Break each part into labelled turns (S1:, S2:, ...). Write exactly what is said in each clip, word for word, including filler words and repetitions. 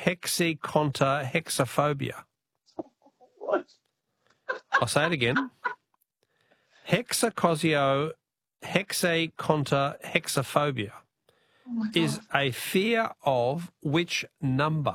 S1: hexaconta-hexaphobia.
S2: What?
S1: I'll say it again. Hexaconta-hexaphobia
S2: Oh
S1: is a fear of which number?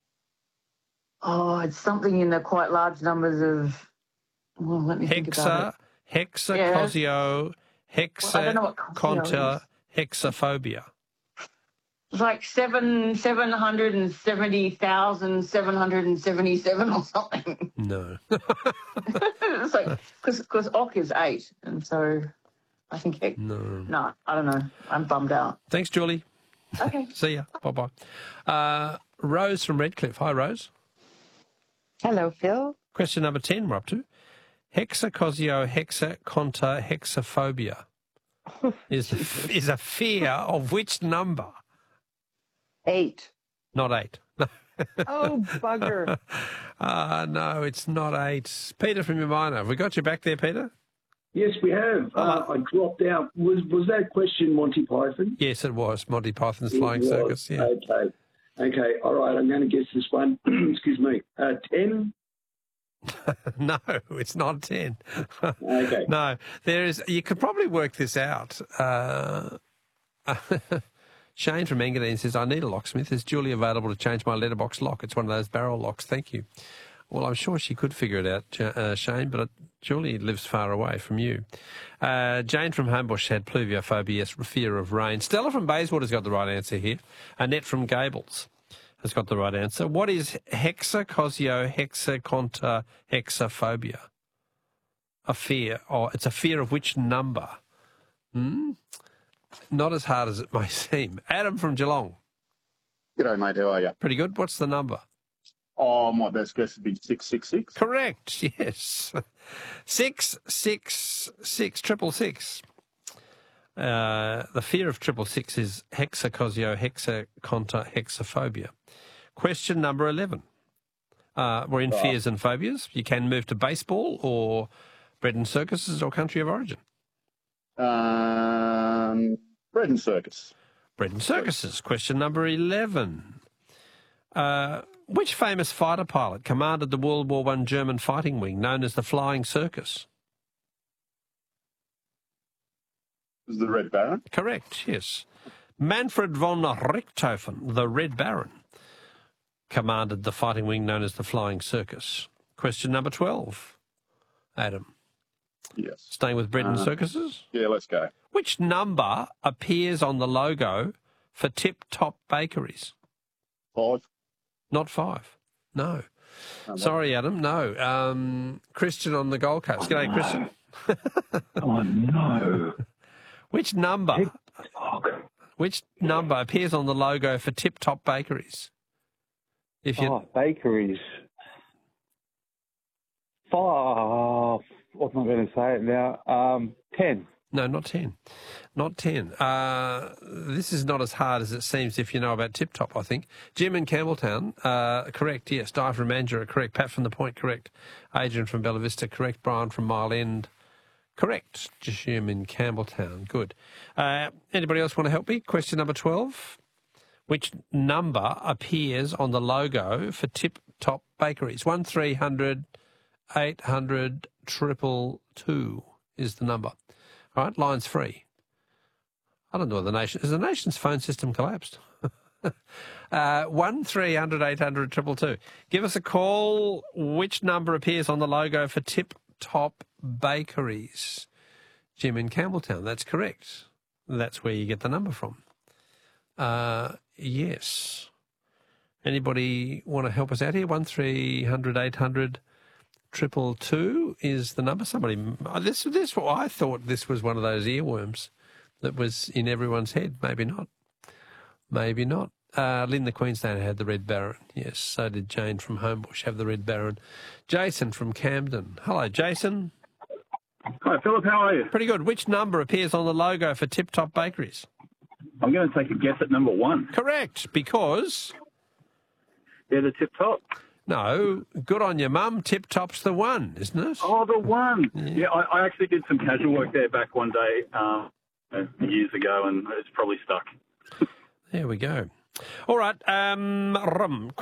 S2: Oh, it's something in the quite large numbers of. Well, let me think about it.
S1: Hexa, hexacosio,
S2: Well, I don't know what cosio
S1: hexaconta,
S2: is.
S1: hexaphobia.
S2: It's like seven seven hundred and seventy thousand seven hundred and seventy-seven or something.
S1: No.
S2: It's like because because oc is eight, and so I think heck,
S1: No.
S2: no, I don't know. I'm bummed out.
S1: Thanks, Julie.
S2: Okay.
S1: See ya. Bye-bye. Uh, Rose from Redcliffe. Hi, Rose.
S3: Hello, Phil.
S1: Question number ten we're up to. Hexacosio, hexaconta, hexaphobia is, is a fear of which number?
S3: Eight.
S1: Not eight.
S3: Oh, bugger.
S1: uh, no, it's not eight. Peter from Umina. Have we got you back there, Peter?
S4: Yes, we have. Uh, I dropped out. Was was that question Monty Python?
S1: Yes, it was. Monty Python's
S4: It
S1: Flying
S4: was.
S1: Circus, yeah.
S4: Okay. Okay, all right, I'm going to guess this one. Excuse me. Uh, ten?
S1: No, it's not ten.
S4: Okay.
S1: No, there is. You could probably work this out. Uh, Shane from Engadine says, I need a locksmith. Is Julie available to change my letterbox lock? It's one of those barrel locks. Thank you. Well, I'm sure she could figure it out, uh, Shane, but Julie lives far away from you. Uh, Jane from Homebush had pluviophobia, yes, fear of rain. Stella from Bayswater's got the right answer here. Annette from Gables has got the right answer. What is hexacosio, hexaconta, hexaphobia? A fear, or it's a fear of which number? Hmm? Not as hard as it may seem. Adam from Geelong.
S5: G'day, mate. How are you?
S1: Pretty good. What's the number?
S5: Oh, my best guess would be six six six.
S1: Correct, yes. Six, six, six, triple six. Uh, the fear of triple six is hexacosio, hexaconta, hexaphobia. Question number eleven. Uh, we're in
S5: Right.
S1: fears and phobias. You can move to baseball or bread and circuses or country of origin.
S5: Um, bread and circus.
S1: Bread and circuses. Question number eleven. Uh, which famous fighter pilot commanded the World War One German fighting wing known as the Flying Circus?
S5: Is the Red Baron?
S1: Correct, yes. Manfred von Richthofen, the Red Baron, commanded the fighting wing known as the Flying Circus. Question number twelve. Adam.
S5: Yes.
S1: Staying with bread and
S5: Uh,
S1: circuses?
S5: Yeah, let's go.
S1: Which number appears on the logo for Tip Top Bakeries?
S5: Five.
S1: Not five. No.
S5: No,
S1: Sorry, Adam. No. Um, Christian on the Gold Coast. G'day, Christian.
S4: Oh, no.
S1: Which number? Which number appears on the logo for Tip Top Bakeries? If you
S6: Oh, bakeries. Five. What am I going to say it now? Um, ten.
S1: No, not ten. Not ten. Uh, this is not as hard as it seems if you know about Tip Top, I think. Jim in Campbelltown, uh, correct, yes. Di from Mandurah, correct. Pat from The Point, correct. Adrian from Bella Vista, correct. Brian from Mile End, correct. Jim in Campbelltown, good. Uh, anybody else want to help me? Question number twelve. Which number appears on the logo for Tip Top Bakeries? One three hundred eight hundred triple two is the number. All right, line's free. I don't know what the nation... Has the nation's phone system collapsed? uh, one three hundred eight hundred triple two. Give us a call. Which number appears on the logo for Tip Top Bakeries? Jim in Campbelltown, that's correct. That's where you get the number from. Uh, yes. Anybody want to help us out here? one three hundred eight hundred triple two is the number. Somebody, this, this, I thought this was one of those earworms that was in everyone's head. Maybe not. Maybe not. Uh, Lynn the Queenslander had the Red Baron. Yes, so did Jane from Homebush have the Red Baron. Jason from Camden. Hello, Jason.
S7: Hi, Philip. How are you?
S1: Pretty good. Which number appears on the logo for Tip Top Bakeries?
S7: I'm going to take a guess at number one.
S1: Correct, because...
S7: They're the Tip Top.
S1: No, good on your mum. Tip Top's the one, isn't it?
S7: Oh, the one. Yeah, yeah I, I actually did some casual work there back one day uh, years ago, and it's probably stuck.
S1: There we go. All right. Um,